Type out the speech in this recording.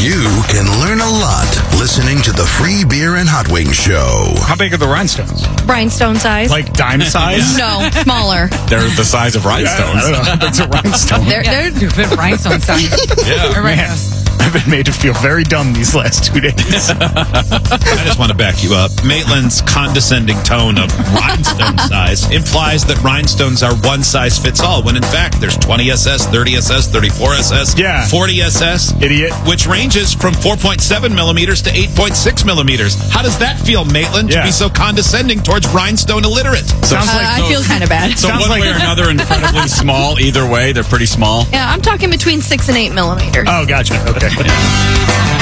You can learn a lot listening to the Free Beer and Hot Wings Show. How big are the rhinestones? Rhinestone size? Like dime size? No, smaller. They're the size of rhinestones. I don't know how big's a rhinestone. They're Stupid rhinestone sign. Yeah. Man, I've been made to feel very dumb these last 2 days. I just want to back you up. Maitland's condescending tone of rhinestone size implies that rhinestones are one size fits all, when in fact there's 20 SS, 30 SS, 34 SS, Yeah. 40 SS, Idiot. which ranges from 4.7 millimeters to 8.6 millimeters. How does that feel, Maitland, to Yeah. be so condescending towards rhinestone illiterate? Sounds like I feel kind of bad. So Sounds one like- way or another, incredibly small. Either way, they're pretty small. Yeah, I'm talking between 6 and 8 millimeters. Oh, gotcha. Okay.